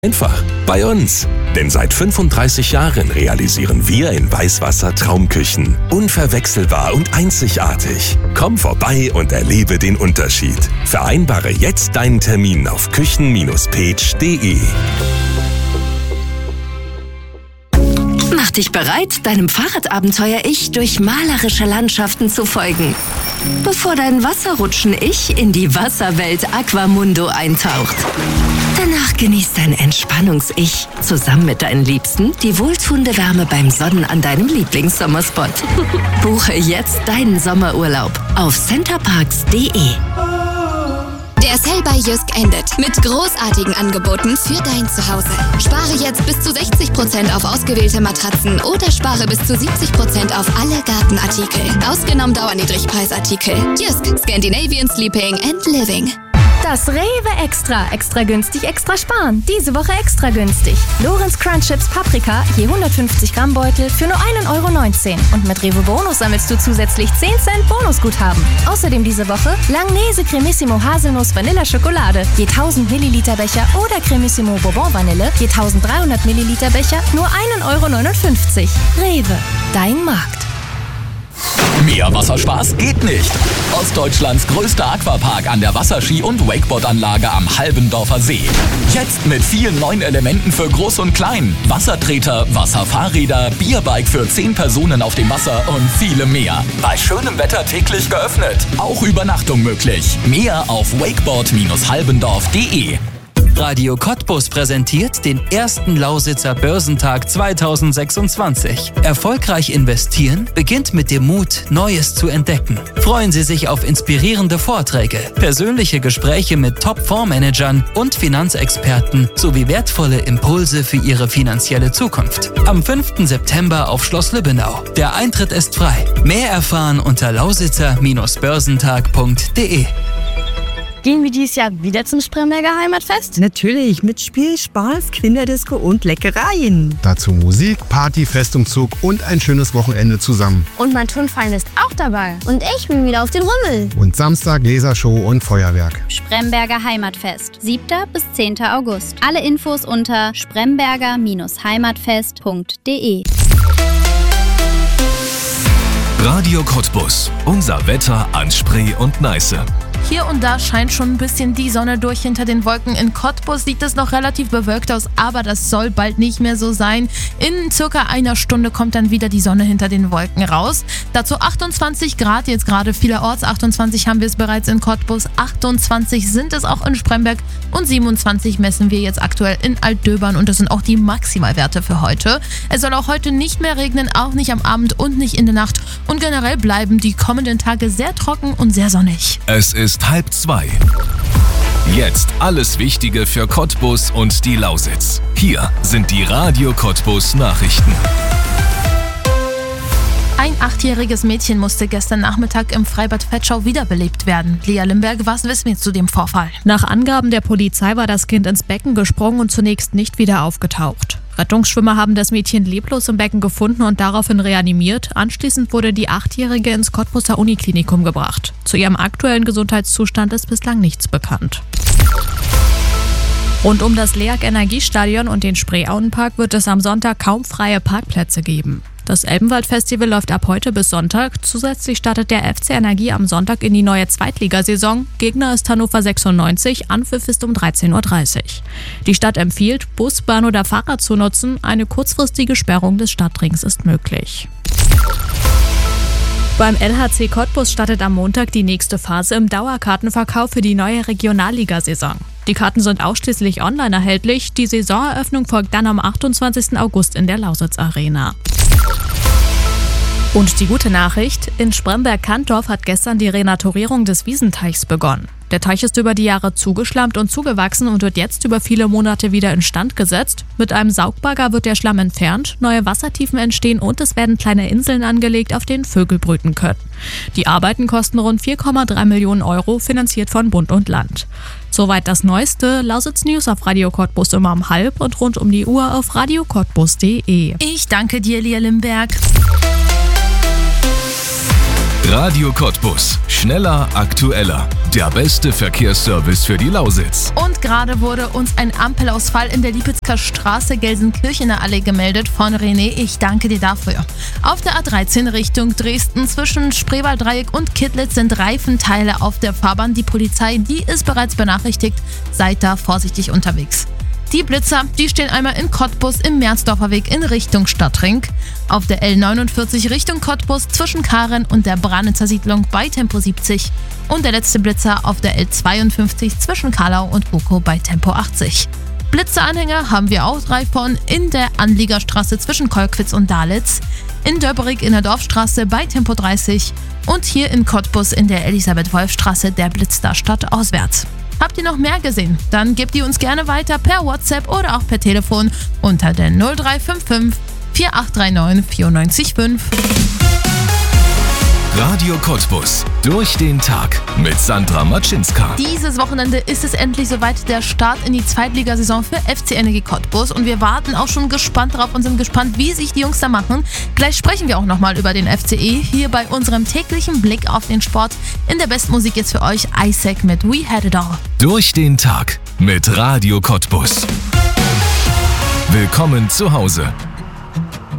Einfach bei uns. Denn seit 35 Jahren realisieren wir in Weißwasser Traumküchen. Unverwechselbar und einzigartig. Komm vorbei und erlebe den Unterschied. Vereinbare jetzt deinen Termin auf küchen-page.de. Mach dich bereit, deinem Fahrradabenteuer-Ich durch malerische Landschaften zu folgen. Bevor dein Wasserrutschen-Ich in die Wasserwelt Aquamundo eintaucht. Danach genießt dein Entspannungs-Ich zusammen mit deinen Liebsten die wohltuende Wärme beim Sonnen an deinem Lieblingssommerspot. Buche jetzt deinen Sommerurlaub auf centerparks.de. Der Sale bei Jysk endet mit großartigen Angeboten für dein Zuhause. Spare jetzt bis zu 60% auf ausgewählte Matratzen oder spare bis zu 70% auf alle Gartenartikel. Ausgenommen Dauerniedrigpreisartikel. Jysk, Scandinavian Sleeping and Living. Das Rewe Extra. Extra günstig, extra sparen. Diese Woche extra günstig. Lorenz Crunch Chips Paprika, je 150 Gramm Beutel für nur 1,19 €. Und mit Rewe Bonus sammelst du zusätzlich 10 Cent Bonusguthaben. Außerdem diese Woche Langnese Cremissimo Haselnuss Vanilla Schokolade, je 1000 Milliliter Becher oder Cremissimo Bourbon Vanille, je 1300 Milliliter Becher, nur 1,59 €. Rewe, dein Markt. Mehr Wasserspaß geht nicht. Ostdeutschlands größter Aquapark an der Wasserski- und Wakeboard-Anlage am Halbendorfer See. Jetzt mit vielen neuen Elementen für Groß und Klein. Wassertreter, Wasserfahrräder, Bierbike für 10 Personen auf dem Wasser und viele mehr. Bei schönem Wetter täglich geöffnet. Auch Übernachtung möglich. Mehr auf wakeboard-halbendorf.de. Radio Cottbus präsentiert den ersten Lausitzer Börsentag 2026. Erfolgreich investieren beginnt mit dem Mut, Neues zu entdecken. Freuen Sie sich auf inspirierende Vorträge, persönliche Gespräche mit Top-Fondsmanagern und Finanzexperten sowie wertvolle Impulse für Ihre finanzielle Zukunft. Am 5. September auf Schloss Lübbenau. Der Eintritt ist frei. Mehr erfahren unter lausitzer-börsentag.de. Gehen wir dieses Jahr wieder zum Spremberger Heimatfest? Natürlich, mit Spiel, Spaß, Kinderdisco und Leckereien. Dazu Musik, Party, Festumzug und ein schönes Wochenende zusammen. Und mein Turnverein ist auch dabei. Und ich bin wieder auf den Rummel. Und Samstag Lasershow und Feuerwerk. Spremberger Heimatfest, 7. bis 10. August. Alle Infos unter spremberger-heimatfest.de. Radio Cottbus. Unser Wetter an Spree und Neiße. Hier und da scheint schon ein bisschen die Sonne durch. Hinter den Wolken in Cottbus sieht es noch relativ bewölkt aus, aber das soll bald nicht mehr so sein. In circa einer Stunde kommt dann wieder die Sonne hinter den Wolken raus. Dazu 28 Grad jetzt gerade vielerorts. 28 haben wir es bereits in Cottbus, 28 sind es auch in Spremberg und 27 messen wir jetzt aktuell in Altdöbern und das sind auch die Maximalwerte für heute. Es soll auch heute nicht mehr regnen, auch nicht am Abend und nicht in der Nacht und generell bleiben die kommenden Tage sehr trocken und sehr sonnig. Es ist 1:30. Jetzt alles Wichtige für Cottbus und die Lausitz. Hier sind die Radio Cottbus Nachrichten. Ein 8-jähriges Mädchen musste gestern Nachmittag im Freibad Vetschau wiederbelebt werden. Lea Limberg, was wissen wir zu dem Vorfall? Nach Angaben der Polizei war das Kind ins Becken gesprungen und zunächst nicht wieder aufgetaucht. Rettungsschwimmer haben das Mädchen leblos im Becken gefunden und daraufhin reanimiert. Anschließend wurde die 8-Jährige ins Cottbuser Uniklinikum gebracht. Zu ihrem aktuellen Gesundheitszustand ist bislang nichts bekannt. Rund um das LEAG Energiestadion und den Spreeauenpark wird es am Sonntag kaum freie Parkplätze geben. Das Elbenwald-Festival läuft ab heute bis Sonntag. Zusätzlich startet der FC Energie am Sonntag in die neue Zweitligasaison. Gegner ist Hannover 96, Anpfiff ist um 13:30 Uhr. Die Stadt empfiehlt, Bus, Bahn oder Fahrrad zu nutzen. Eine kurzfristige Sperrung des Stadtrings ist möglich. Beim LHC Cottbus startet am Montag die nächste Phase im Dauerkartenverkauf für die neue Regionalligasaison. Die Karten sind ausschließlich online erhältlich. Die Saisoneröffnung folgt dann am 28. August in der Lausitz Arena. Und die gute Nachricht, in Spremberg-Kantdorf hat gestern die Renaturierung des Wiesenteichs begonnen. Der Teich ist über die Jahre zugeschlammt und zugewachsen und wird jetzt über viele Monate wieder instand gesetzt. Mit einem Saugbagger wird der Schlamm entfernt, neue Wassertiefen entstehen und es werden kleine Inseln angelegt, auf denen Vögel brüten können. Die Arbeiten kosten rund 4,3 Millionen €, finanziert von Bund und Land. Soweit das Neueste. Lausitz News auf Radio Cottbus immer um 12:30 und rund um die Uhr auf radiocottbus.de. Ich danke dir, Lea Limberg. Radio Cottbus. Schneller, aktueller. Der beste Verkehrsservice für die Lausitz. Und gerade wurde uns ein Ampelausfall in der Liepitzker Straße Gelsenkirchener Allee gemeldet von René. Ich danke dir dafür. Auf der A13 Richtung Dresden zwischen Spreewalddreieck und Kittlitz sind Reifenteile auf der Fahrbahn. Die Polizei, die ist bereits benachrichtigt. Seid da vorsichtig unterwegs. Die Blitzer, die stehen einmal in Cottbus im Merzdorfer Weg in Richtung Stadtring, auf der L49 Richtung Cottbus zwischen Karen und der Branitzer Siedlung bei Tempo 70 und der letzte Blitzer auf der L52 zwischen Karlau und Bukow bei Tempo 80. Blitzeranhänger haben wir auch 3 von in der Anliegerstraße zwischen Kolkwitz und Dalitz, in Döberig in der Dorfstraße bei Tempo 30 und hier in Cottbus in der Elisabeth-Wolf-Straße der Blitz da stadtauswärts. Habt ihr noch mehr gesehen? Dann gebt ihr uns gerne weiter per WhatsApp oder auch per Telefon unter der 0355 4839 945. Radio Cottbus. Durch den Tag mit Sandra Matschinska. Dieses Wochenende ist es endlich soweit, der Start in die Zweitligasaison für FC Energie Cottbus. Und wir warten auch schon gespannt drauf und sind gespannt, wie sich die Jungs da machen. Gleich sprechen wir auch nochmal über den FCE hier bei unserem täglichen Blick auf den Sport. In der besten Musik jetzt für euch Isaac mit We Had It All. Durch den Tag mit Radio Cottbus. Willkommen zu Hause.